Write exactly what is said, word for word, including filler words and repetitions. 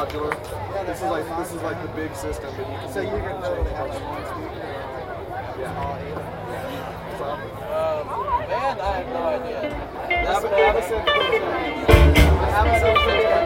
modular. This is like this is like the big system that you can. So you can literally have one speaker. Yeah. All eight. Um, man, I have no idea. Have, have a sense. Have a sense.